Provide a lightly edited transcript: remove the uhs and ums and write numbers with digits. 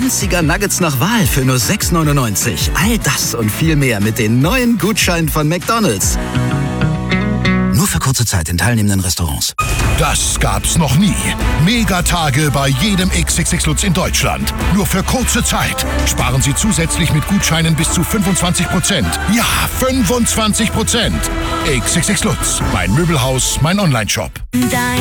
winziger Nuggets nach Wahl für nur 6,99. All das und viel mehr mit den neuen Gutscheinen von McDonald's. Nur für kurze Zeit in teilnehmenden Restaurants. Das gab's noch nie. Megatage bei jedem XXX Lutz in Deutschland. Nur für kurze Zeit. Sparen Sie zusätzlich mit Gutscheinen bis zu 25%. Ja, 25%. XXX Lutz. Mein Möbelhaus, mein Onlineshop.